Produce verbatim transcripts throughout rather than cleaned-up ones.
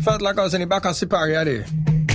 Felt like I was in the back of Sipari there.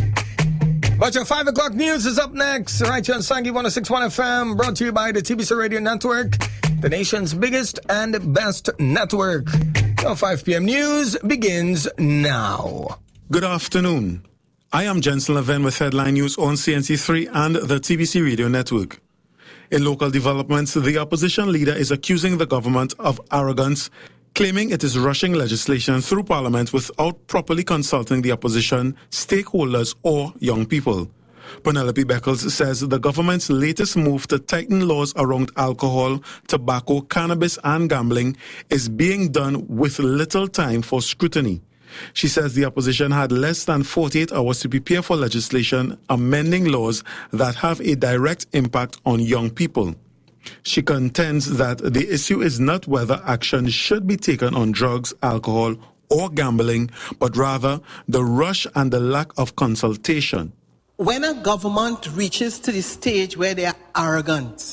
But your five o'clock news is up next. Right here on Sangi one oh six point one F M, brought to you by the T B C Radio Network, the nation's biggest and best network. Your five p.m. news begins now. Good afternoon. I am Jensen Levin with headline news on C N C three and the T B C Radio Network. In local developments, the opposition leader is accusing the government of arrogance, claiming it is rushing legislation through Parliament without properly consulting the opposition, stakeholders, or young people. Penelope Beckles says the government's latest move to tighten laws around alcohol, tobacco, cannabis, and gambling is being done with little time for scrutiny. She says the opposition had less than forty-eight hours to prepare for legislation amending laws that have a direct impact on young people. She contends that the issue is not whether action should be taken on drugs, alcohol, or gambling, but rather the rush and the lack of consultation. When a government reaches to the stage where they are arrogant,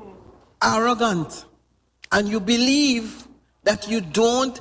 arrogant, and you believe that you don't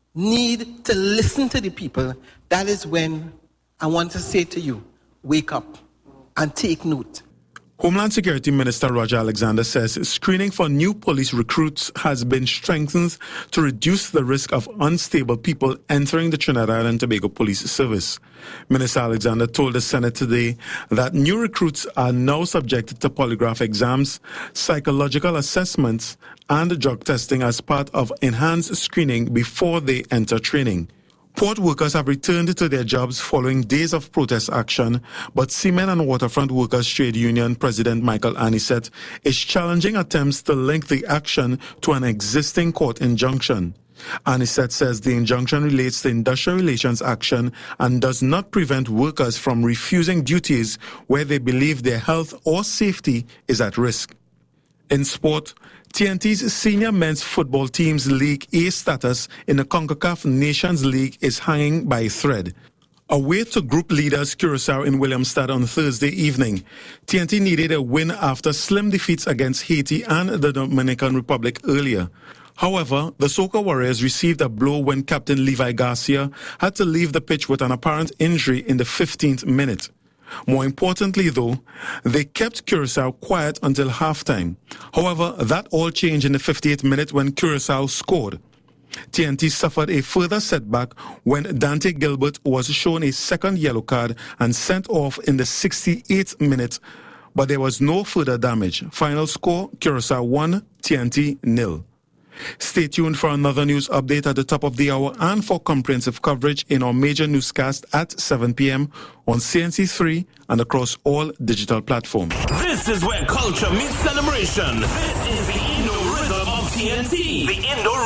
need to listen to the people, that is when I want to say to you, wake up and take note. Homeland Security Minister Roger Alexander says screening for new police recruits has been strengthened to reduce the risk of unstable people entering the Trinidad and Tobago Police Service. Minister Alexander told the Senate today that new recruits are now subjected to polygraph exams, psychological assessments, and drug testing as part of enhanced screening before they enter training. Port workers have returned to their jobs following days of protest action, but Seamen and Waterfront Workers Trade Union President Michael Anisette is challenging attempts to link the action to an existing court injunction. Anisette says the injunction relates to industrial relations action and does not prevent workers from refusing duties where they believe their health or safety is at risk. In sport, T N T's senior men's football team's League A status in the CONCACAF Nations League is hanging by a thread. Away to group leaders Curaçao in Williamstad on Thursday evening, T N T needed a win after slim defeats against Haiti and the Dominican Republic earlier. However, the Soca Warriors received a blow when Captain Levi Garcia had to leave the pitch with an apparent injury in the fifteenth minute. More importantly, though, they kept Curaçao quiet until halftime. However, that all changed in the fifty-eighth minute when Curaçao scored. T N T suffered a further setback when Dante Gilbert was shown a second yellow card and sent off in the sixty-eighth minute, but there was no further damage. Final score, Curaçao one, T N T nil. Stay tuned for another news update at the top of the hour and for comprehensive coverage in our major newscast at seven p.m. on C N C three and across all digital platforms. This is where culture meets celebration. This is the Indo Rhythm of T N T. The Indo